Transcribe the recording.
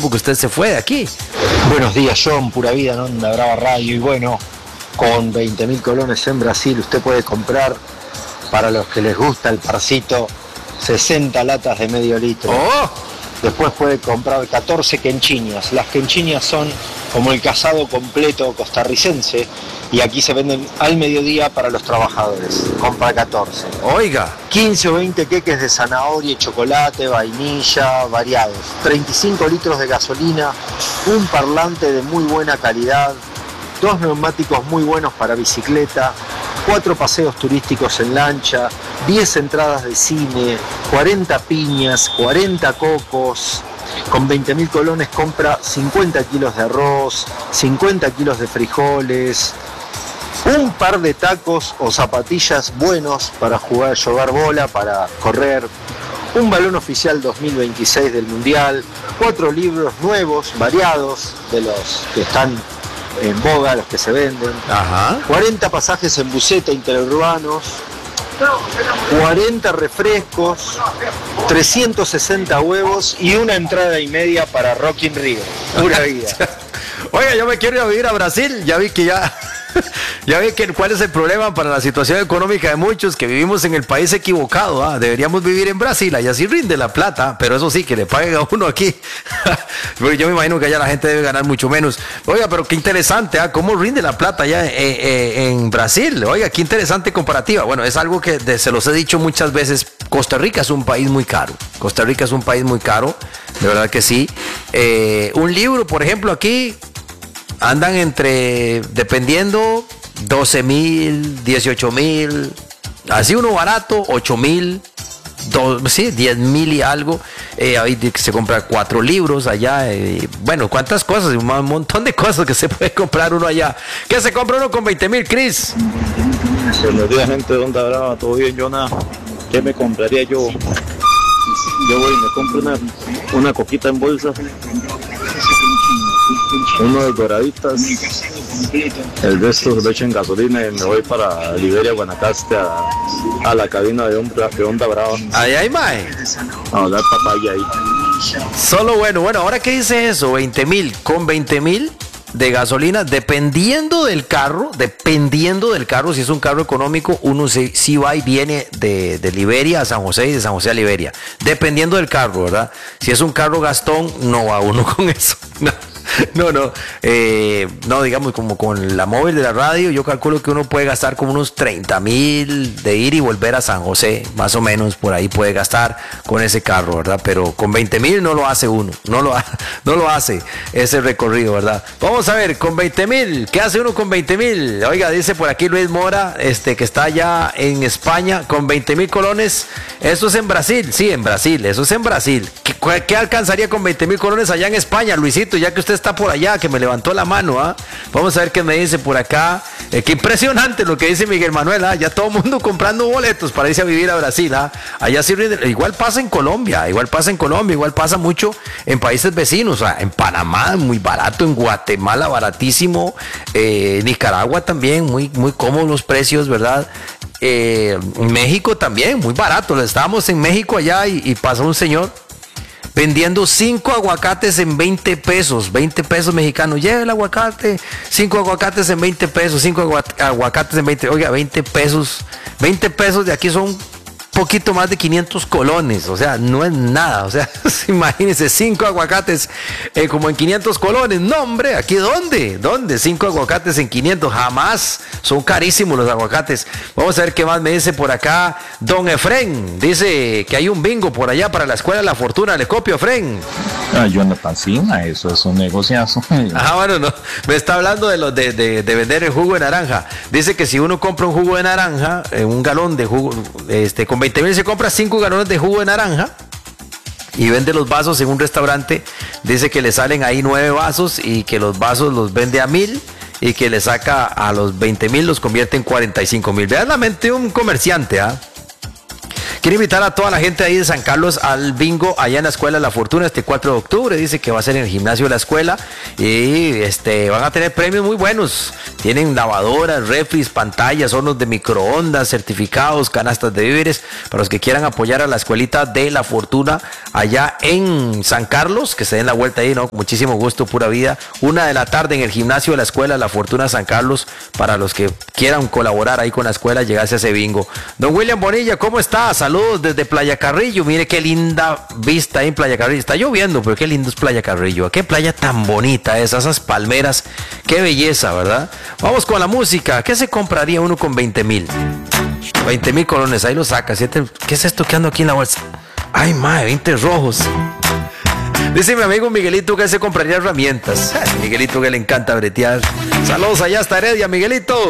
tiempo que usted se fue de aquí. Buenos días, John, pura vida en Onda Brava Radio. Y bueno, con 20.000 colones en Brasil usted puede comprar, para los que les gusta el parcito, 60 latas de medio litro. ¡Oh! Después puede comprar 14 quenchiñas. Las quenchiñas son como el casado completo costarricense y aquí se venden al mediodía para los trabajadores. Compra 14. Oiga. 15 o 20 queques de zanahoria y chocolate, vainilla, variados. 35 litros de gasolina, un parlante de muy buena calidad, 2 neumáticos muy buenos para bicicleta, 4 paseos turísticos en lancha, 10 entradas de cine, 40 piñas, 40 cocos. Con 20.000 colones compra 50 kilos de arroz, 50 kilos de frijoles, un par de tacos o zapatillas buenos para jugar, jugar bola, para correr, un balón oficial 2026 del Mundial, 4 libros nuevos, variados, de los que están en boga, los que se venden. Ajá. 40 pasajes en buseta interurbanos, 40 refrescos, 360 huevos y una entrada y media para Rock in Rio. Pura vida. Oiga, yo me quiero ir a vivir a Brasil. Ya vi que ya vi que cuál es el problema para la situación económica de muchos, que vivimos en el país equivocado. Deberíamos vivir en Brasil, allá sí rinde la plata, pero eso sí, que le paguen a uno aquí. Yo me imagino que allá la gente debe ganar mucho menos. Oiga, pero qué interesante, cómo rinde la plata allá en Brasil. Oiga, qué interesante comparativa. Bueno, es algo que se los he dicho muchas veces. Costa Rica es un país muy caro. Costa Rica es un país muy caro, de verdad que sí. Un libro, por ejemplo, aquí andan dependiendo, 12.000, 18.000, así uno barato, 8.000, 10.000 y algo. Ahí se compra 4 libros allá. Bueno, cuántas cosas, un montón de cosas que se puede comprar uno allá. ¿Qué se compra uno con 20.000, Chris? Buenos días, gente de Onda Brava, todo bien, Jonah. ¿Qué me compraría yo? Yo voy y me compro una coquita en bolsa, unos doraditas, el resto lo echo en gasolina y me voy para Liberia, Guanacaste, a la cabina de Onda Brava. Ahí hay más. A hablar papaya ahí. Solo bueno, ahora que dice eso, 20.000, con 20.000 de gasolina, dependiendo del carro, si es un carro económico, uno sí va y viene de Liberia a San José y de San José a Liberia, dependiendo del carro, ¿verdad? Si es un carro Gastón, no va uno con eso, no, digamos, como con la móvil de la radio, yo calculo que uno puede gastar como unos 30.000 de ir y volver a San José, más o menos, por ahí puede gastar con ese carro, ¿verdad? Pero con 20.000 no lo hace uno, no lo hace ese recorrido, ¿verdad? Vamos a ver, con 20.000, ¿qué hace uno con 20.000? Oiga, dice por aquí Luis Mora, que está allá en España, con 20.000 colones, eso es en Brasil, sí, en Brasil, eso es en Brasil. ¿Qué alcanzaría con 20.000 colones allá en España, Luisito, ya que usted está por allá, que me levantó la mano? Vamos a ver qué me dice por acá. Qué impresionante lo que dice Miguel Manuel, ya todo el mundo comprando boletos para irse a vivir a Brasil. Allá sí, igual pasa en Colombia, igual pasa mucho en países vecinos, en Panamá muy barato, en Guatemala baratísimo, Nicaragua también muy cómodos los precios, ¿verdad? México también muy barato. Estábamos en México allá y pasó un señor vendiendo 5 aguacates en 20 pesos, 20 pesos mexicanos. Lleva el aguacate, 5 aguacates en 20 pesos, 5 aguacates en 20, oiga, 20 pesos de aquí son poquito más de 500 colones, o sea, no es nada, o sea, imagínense, 5 aguacates como en 500 colones, no hombre, ¿aquí dónde? 5 aguacates en 500, jamás, son carísimos los aguacates. Vamos a ver qué más me dice por acá, don Efren, dice que hay un bingo por allá para la Escuela de la Fortuna, le copio, Efren. Jonathan, sí, eso es un negociazo. Bueno, no, me está hablando de vender el jugo de naranja, dice que si uno compra un jugo de naranja, un galón de jugo, con 20.000 se compra 5 galones de jugo de naranja y vende los vasos en un restaurante. Dice que le salen ahí 9 vasos y que los vasos los vende a 1.000 y que le saca a los 20.000, los convierte en 45.000. Vean la mente de un comerciante, Quiero invitar a toda la gente ahí de San Carlos al bingo allá en la Escuela La Fortuna este 4 de octubre. Dice que va a ser en el gimnasio de la escuela y van a tener premios muy buenos. Tienen lavadoras, refris, pantallas, hornos de microondas, certificados, canastas de víveres para los que quieran apoyar a la escuelita de La Fortuna allá en San Carlos, que se den la vuelta ahí, ¿no? Muchísimo gusto, pura vida. 1 de la tarde en el gimnasio de la Escuela La Fortuna San Carlos para los que quieran colaborar ahí con la escuela, llegarse a ese bingo. Don William Bonilla, ¿cómo está? Saludos desde Playa Carrillo. Mire qué linda vista ahí en Playa Carrillo. Está lloviendo, pero qué lindo es Playa Carrillo. Qué playa tan bonita esas palmeras. Qué belleza, ¿verdad? Vamos con la música. ¿Qué se compraría uno con 20,000? 20,000 colones, ahí lo saca. ¿Qué es esto que ando aquí en la bolsa? Ay, madre, 20 rojos. Dice mi amigo Miguelito que se compraría herramientas. Miguelito que le encanta bretear. Saludos allá hasta Heredia, Miguelito.